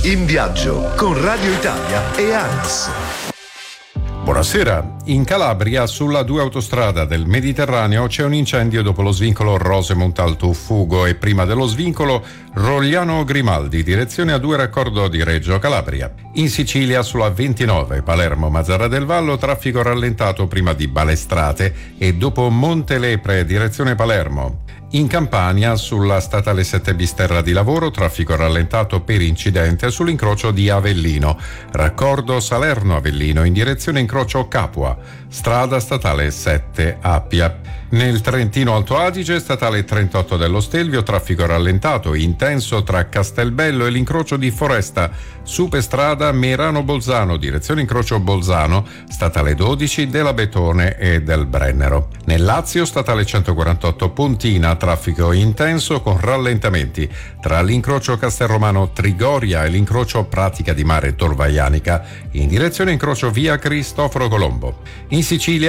In viaggio con Radio Italia e ANAS. Buonasera. In Calabria, sulla 2 autostrada del Mediterraneo, c'è un incendio dopo lo svincolo Rosemontalto-Fugo e prima dello svincolo Rogliano Grimaldi, direzione A2 raccordo di Reggio Calabria. In Sicilia, sulla 29 Palermo-Mazara del Vallo, traffico rallentato prima di Balestrate e dopo Montelepre, direzione Palermo. In Campania, sulla statale 7 bis Terra di Lavoro, traffico rallentato per incidente sull'incrocio di Avellino. Raccordo Salerno-Avellino in direzione incrocio Capua. Strada statale 7 Appia. Nel Trentino Alto Adige, statale 38 dello Stelvio, traffico rallentato intenso tra Castelbello e l'incrocio di Foresta. Superstrada Merano-Bolzano, direzione incrocio Bolzano, statale 12 della Betone e del Brennero. Nel Lazio, statale 148 Pontina, traffico intenso con rallentamenti tra l'incrocio Castelromano Trigoria e l'incrocio Pratica di Mare Torvaianica in direzione incrocio via Cristoforo Colombo. In Sicilia